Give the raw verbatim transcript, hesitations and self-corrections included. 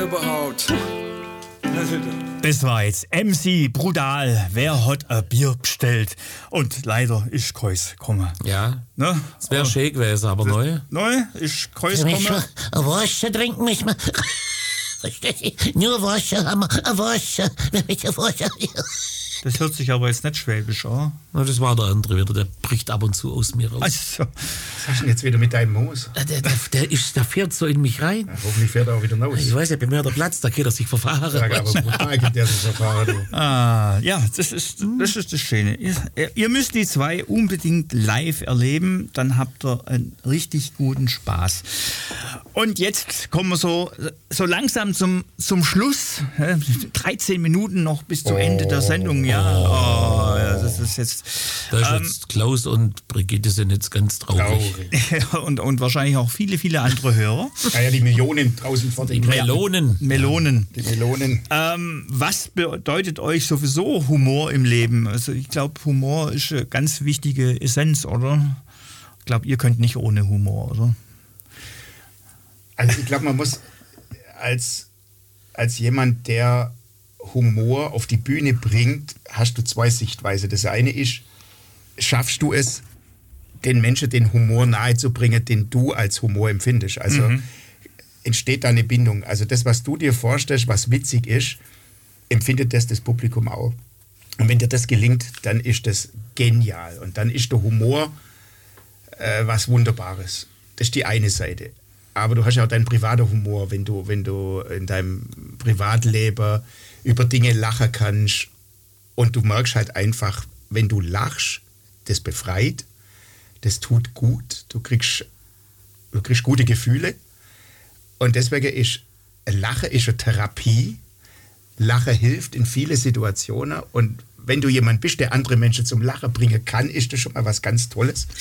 überhaupt? Das war jetzt M C Brutal. Wer hat ein Bier bestellt? Und leider ist Kreuz gekommen. Ja, ne? Es wäre schön gewesen, aber neu. Neu ist Kreuz gekommen. Ein Wasser trinken müssen wir. Verstehst du? Nur Wasser haben wir. Ein Wasser. Mit dem Wasser. Das hört sich aber jetzt nicht schwäbisch an. Na, das war der andere wieder, der bricht ab und zu aus mir raus. Also, was hast du denn jetzt wieder mit deinem Moos? Der, der, der, ist, der fährt so in mich rein. Ja, hoffentlich fährt er auch wieder raus. Ich weiß nicht, bei mir der Platz, da kann er sich verfahren. Ja, aber brutal gibt er sich verfahren. Ah, ja, das ist, das ist das Schöne. Ihr, ihr müsst die zwei unbedingt live erleben, dann habt ihr einen richtig guten Spaß. Und jetzt kommen wir so, so langsam zum, zum Schluss. dreizehn Minuten noch bis zum oh. Ende der Sendung. Ja, oh, ja, das ist jetzt. Da ist ähm, jetzt Klaus und Brigitte sind jetzt ganz traurig. traurig. und, und wahrscheinlich auch viele, viele andere Hörer. Ja, ja, die Millionen draußen vor den Melonen. Melonen. Die Melonen. Ähm, was bedeutet euch sowieso Humor im Leben? Also ich glaube, Humor ist eine ganz wichtige Essenz, oder? Ich glaube, ihr könnt nicht ohne Humor, oder? Also ich glaube, man muss als, als jemand, der Humor auf die Bühne bringt, hast du zwei Sichtweisen. Das eine ist, schaffst du es, den Menschen den Humor nahezubringen, den du als Humor empfindest. Also mhm. entsteht da eine Bindung. Also das, was du dir vorstellst, was witzig ist, empfindet das das Publikum auch. Und wenn dir das gelingt, dann ist das genial. Und dann ist der Humor äh, was Wunderbares. Das ist die eine Seite. Aber du hast ja auch deinen privaten Humor, wenn du, wenn du in deinem Privatleben über Dinge lachen kannst und du merkst halt einfach, wenn du lachst, das befreit, das tut gut, du kriegst, du kriegst gute Gefühle und deswegen ist Lachen ist eine Therapie, Lachen hilft in viele Situationen und wenn du jemand bist, der andere Menschen zum Lachen bringen kann, ist das schon mal was ganz Tolles.